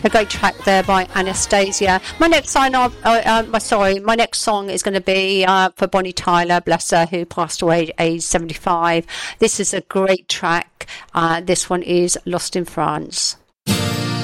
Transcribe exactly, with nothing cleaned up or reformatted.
a great track there by Anastasia. My next sign of, uh, uh, sorry, my next song is going to be uh, for Bonnie Tyler, bless her, who passed away at age seventy-five. This is a great track. Uh, this one is Lost in France.